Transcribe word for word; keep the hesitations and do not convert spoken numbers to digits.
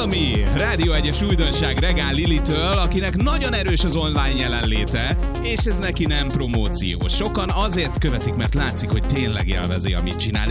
Feel Me! Rádió egyes újdonság Regál Lilitől, akinek nagyon erős az online jelenléte, és ez neki nem promóció. Sokan azért követik, mert látszik, hogy tényleg élvezi, amit csinál,